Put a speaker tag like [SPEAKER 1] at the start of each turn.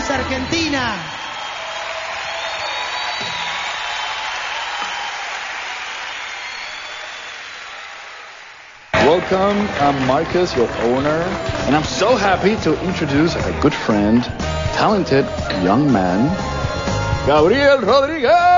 [SPEAKER 1] Aires, Argentina.
[SPEAKER 2] Welcome, I'm Marcus, your owner, and I'm so happy to introduce a good friend, talented young man, Gabriel Rodriguez!